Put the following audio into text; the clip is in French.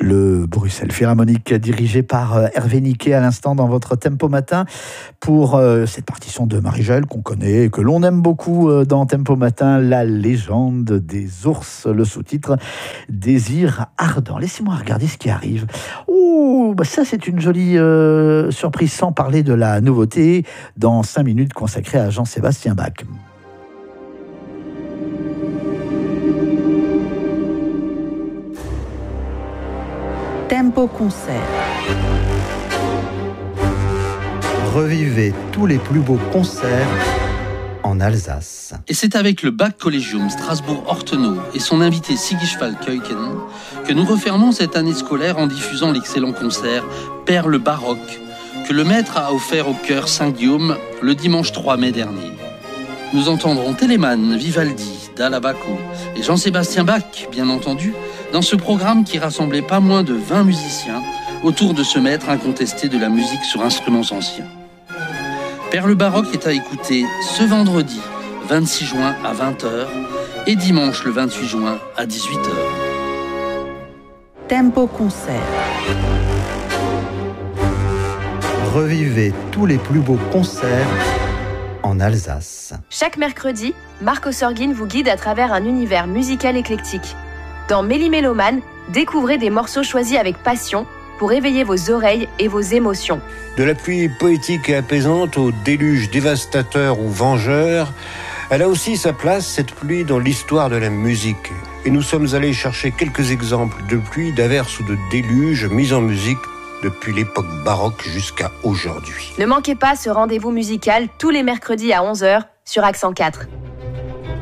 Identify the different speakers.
Speaker 1: Le Bruxelles Philharmonique dirigé par Hervé Niquet à l'instant dans votre Tempo Matin pour cette partition de Marie-Jaëlle qu'on connaît et que l'on aime beaucoup dans Tempo Matin, La légende des ours, le sous-titre Désir ardent. Laissez-moi regarder ce qui arrive. Oh, bah ça c'est une jolie surprise sans parler de la nouveauté dans 5 minutes consacrées à Jean-Sébastien Bach.
Speaker 2: Tempo Concert.
Speaker 3: Revivez tous les plus beaux concerts en Alsace.
Speaker 4: Et c'est avec le Bach Collegium Strasbourg-Ortenau et son invité Sigishval Keuken que nous refermons cette année scolaire en diffusant l'excellent concert Perles baroques que le maître a offert au chœur Saint-Guillaume le dimanche 3 mai dernier. Nous entendrons Telemann, Vivaldi, Dall'Abaco et Jean-Sébastien Bach, bien entendu, dans ce programme qui rassemblait pas moins de 20 musiciens autour de ce maître incontesté de la musique sur instruments anciens. Perles baroques est à écouter ce vendredi 26 juin à 20h et dimanche le 28 juin à 18h.
Speaker 2: Tempo Concert.
Speaker 3: Revivez tous les plus beaux concerts en Alsace.
Speaker 5: Chaque mercredi, Marc Ossorgin vous guide à travers un univers musical éclectique. Dans Méli-Méloman, découvrez des morceaux choisis avec passion pour éveiller vos oreilles et vos émotions.
Speaker 6: De la pluie poétique et apaisante au déluge dévastateur ou vengeur, elle a aussi sa place, cette pluie, dans l'histoire de la musique. Et nous sommes allés chercher quelques exemples de pluie, d'averses ou de déluges mis en musique depuis l'époque baroque jusqu'à aujourd'hui.
Speaker 5: Ne manquez pas ce rendez-vous musical tous les mercredis à 11h sur Accent 4.